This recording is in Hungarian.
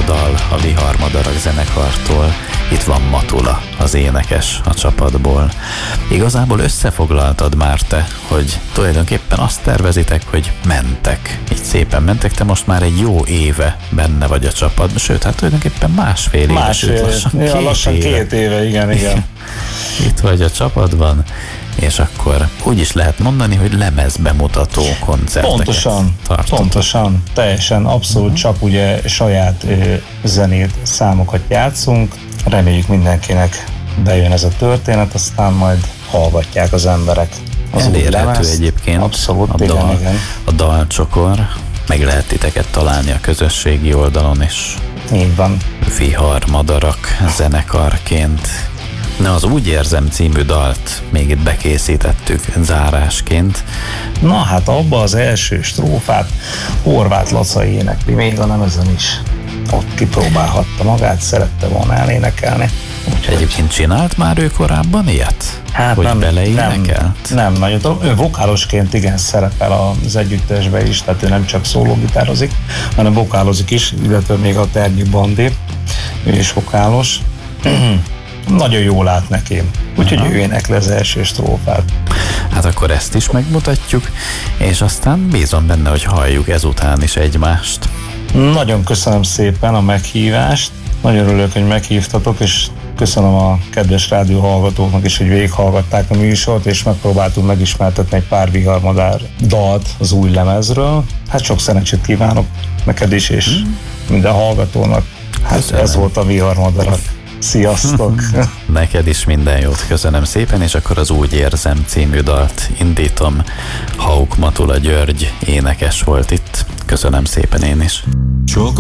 a dal a Viharmadarak zenekartól. Itt van Matula, az énekes a csapatból. Igazából összefoglaltad már te, hogy tulajdonképpen azt tervezitek, hogy mentek. Így szépen mentek, te most már egy jó éve benne vagy a csapatban, sőt, hát tulajdonképpen másfél éve, sőt, lassan két éve, igen. Itt vagy a csapatban, és akkor úgy is lehet mondani, hogy lemezbemutató koncerteket tartotok. Pontosan, teljesen, abszolút csak ugye saját zenét, számokat játszunk. Reméljük mindenkinek bejön ez a történet, aztán majd hallgatják az emberek. Az elérhető egyébként abszolút, igen. A dalcsokor, meg lehet titeket találni a közösségi oldalon is. Így van. Viharmadarak zenekarként. Na, az Úgy érzem című dalt még itt bekészítettük zárásként. Na hát abba az első strófát Horváth Laca énekli, még a lemezen is. Ott kipróbálhatta magát, szerette volna elénekelni. Úgyhogy egyébként csinált már ő korábban ilyet? Hát hogy beleénekelt? Nem nagyon. Ő vokálosként igen szerepel az együttesbe is, tehát ő nem csak szólógitározik, hanem vokálozik is, illetve még a Ternyi Bandi, ő is vokálos. Nagyon jól lát neki, úgyhogy ő énekli az első strófát. Hát akkor ezt is megmutatjuk, és aztán bízom benne, hogy halljuk ezután is egymást. Nagyon köszönöm szépen a meghívást, nagyon örülök, hogy meghívtatok, és köszönöm a kedves rádió hallgatóknak is, hogy végighallgatták a műsort, és megpróbáltunk megismertetni egy pár Viharmadár dalt az új lemezről. Hát sok szerencsét kívánok neked is, és minden hallgatónak. Hát ez volt a Viharmadarak. Sziasztok! Neked is minden jót, köszönöm szépen, és akkor az Úgy érzem című dalt indítom. Hauk Matula György énekes volt itt. Köszönöm szépen én is. Csak